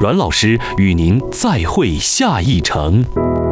阮老师与您再会下一程。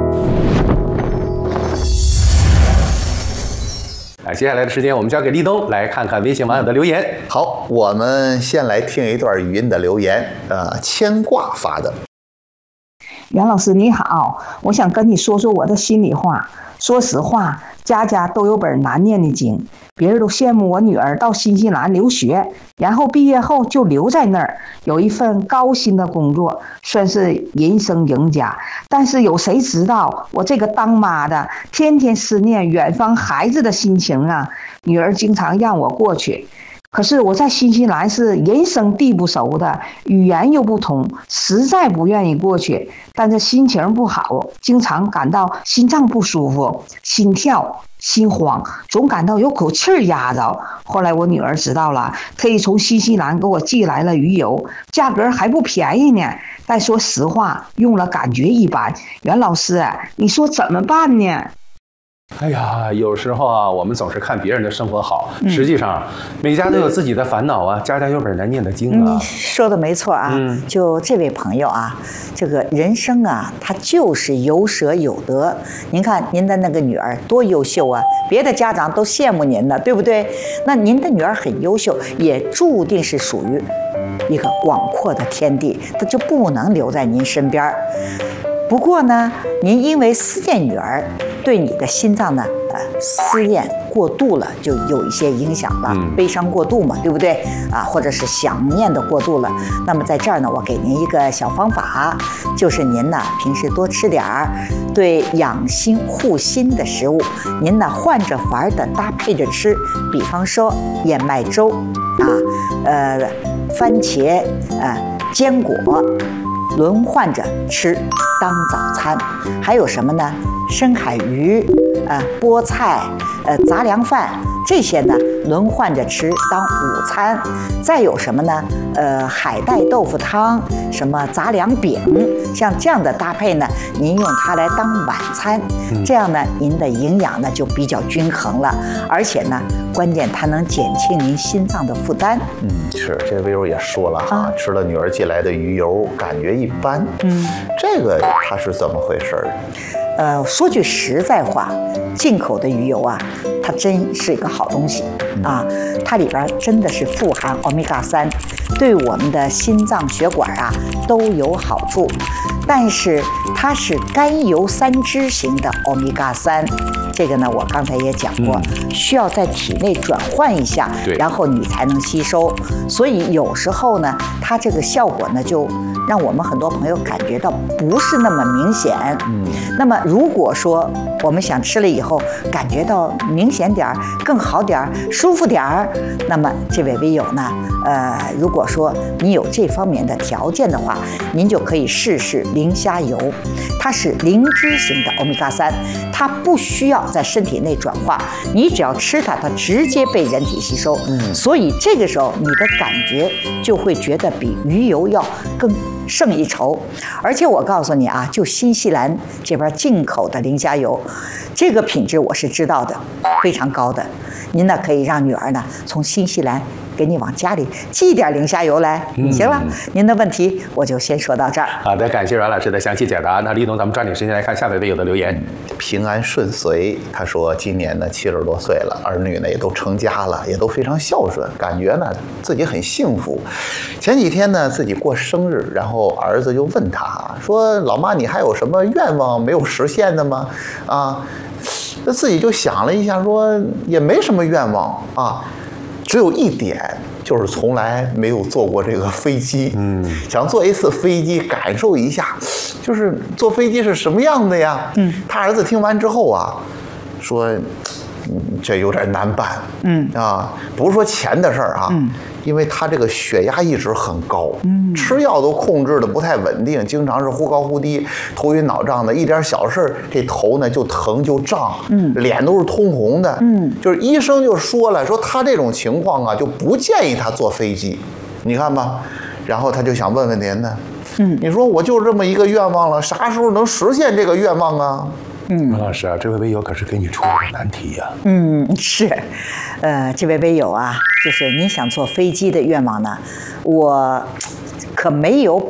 接下来的时间我们交给立冬来看看微信网友的留言。 好，我们先来听一段语音的留言，牵挂发的。 袁老师你好，我想跟你说说我的心里话。说实话，家家都有本难念的经，别人都羡慕我女儿到新西兰留学，然后毕业后就留在那儿，有一份高薪的工作，算是人生赢家。但是有谁知道我这个当妈的天天思念远方孩子的心情啊！女儿经常让我过去，可是我在新西兰是人生地不熟的，语言又不通，实在不愿意过去。但是心情不好，经常感到心脏不舒服，心跳、心慌，总感到有口气儿压着。后来我女儿知道了，特意从新西兰给我寄来了鱼油，价格还不便宜呢。但说实话，用了感觉一般。袁老师，你说怎么办呢？ 哎呀，有时候啊，我们总是看别人的生活好，实际上每家都有自己的烦恼啊，家家有本难念的经啊。 说的没错啊，就这位朋友啊，这个人生啊，他就是有舍有得。您看您的那个女儿多优秀啊，别的家长都羡慕您的，对不对？那您的女儿很优秀，也注定是属于一个广阔的天地，她就不能留在您身边。不过呢，您因为思念女儿，对你的心脏呢，思念过度了，就有一些影响了，悲伤过度嘛，对不对啊？或者是想念的过度了。那么在这儿呢，我给您一个小方法，就是您呢平时多吃点儿对养心护心的食物，您呢换着法儿的搭配着吃，比方说燕麦粥啊，番茄坚果。轮换着吃当早餐，还有什么呢？深海鱼、菠菜、杂粮饭这些呢，轮换着吃当午餐。再有什么呢？海带豆腐汤，什么杂粮饼，像这样的搭配呢，您用它来当晚餐，这样呢，您的营养呢就比较均衡了，而且呢，关键它能减轻您心脏的负担。 是这微柔也说了哈，吃了女儿寄来的鱼油，感觉一般。这个它是怎么回事？ 说句实在话，进口的鱼油啊，它真是一个好东西啊，它里边真的是富含欧米伽3，对我们的心脏血管啊都有好处。但是它是甘油三酯型的欧米伽3，这个呢我刚才也讲过，需要在体内转换一下，然后你才能吸收。所以有时候呢，它这个效果呢就让我们很多朋友感觉到不是那么明显。那么如果说我们想吃了以后感觉到明显点儿、更好点儿、舒服点儿，那么这位微友呢，如果说你有这方面的条件的话，您就可以试试磷虾油，它是零脂型的欧米伽3，它不需要在身体内转化，你只要吃它，它直接被人体吸收。所以这个时候你的感觉就会觉得比鱼油要更胜一筹。而且我告诉你啊，就新西兰这边进口的磷虾油，这个品质我是知道的，非常高的。您呢可以让女儿呢从新西兰给你往家里寄点磷虾油来。行了，您的问题我就先说到这儿。 好的，感谢阮老师的详细解答。那立冬，咱们抓紧时间来看下位微友的留言。 平安顺遂，他说今年呢70多岁了，儿女呢也都成家了，也都非常孝顺，感觉呢自己很幸福。前几天呢自己过生日，然后儿子就问他说：“老妈，你还有什么愿望没有实现的吗？”那自己就想了一下，说也没什么愿望啊，只有一点，就是从来没有坐过这个飞机。想坐一次飞机，感受一下，就是坐飞机是什么样的呀？他儿子听完之后啊，说这有点难办。不是说钱的事儿啊，因为他这个血压一直很高，吃药都控制的不太稳定，经常是忽高忽低，头晕脑胀的，一点小事这头呢就疼就胀，脸都是通红的。就是医生就说了，说他这种情况啊，就不建议他坐飞机。你看吧，然后他就想问问您呢，你说我就这么一个愿望了，啥时候能实现这个愿望啊？ 阮老师啊，这位微友可是给你出了个难题呀。 是，这位微友啊，就是你想坐飞机的愿望呢，我可没有